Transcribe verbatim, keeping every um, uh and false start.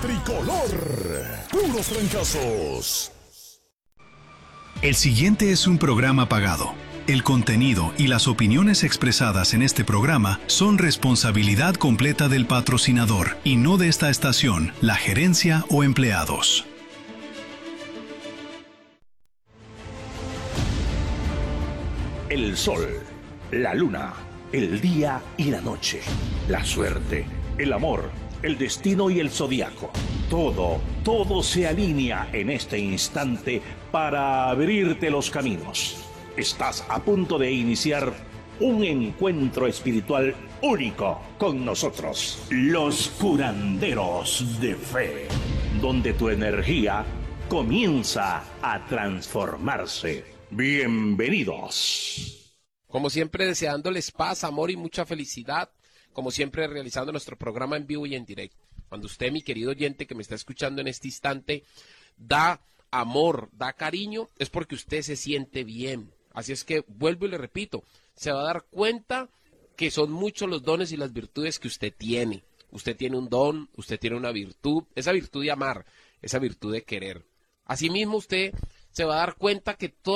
tricolor. Puros trancazos. El siguiente es un programa pagado. El contenido y las opiniones expresadas en este programa son responsabilidad completa del patrocinador y no de esta estación, la gerencia o empleados. El sol, la luna, el día y la noche, la suerte, el amor, el destino y el zodiaco. Todo, todo se alinea en este instante para abrirte los caminos. Estás a punto de iniciar un encuentro espiritual único con nosotros, los curanderos de fe, donde tu energía comienza a transformarse. Bienvenidos. Como siempre, deseándoles paz, amor y mucha felicidad. Como siempre, realizando nuestro programa en vivo y en directo. Cuando usted, mi querido oyente que me está escuchando en este instante, da amor, da cariño, es porque usted se siente bien. Así es que, vuelvo y le repito, se va a dar cuenta que son muchos los dones y las virtudes que usted tiene. Usted tiene un don, usted tiene una virtud, esa virtud de amar, esa virtud de querer. Asimismo, usted se va a dar cuenta que todo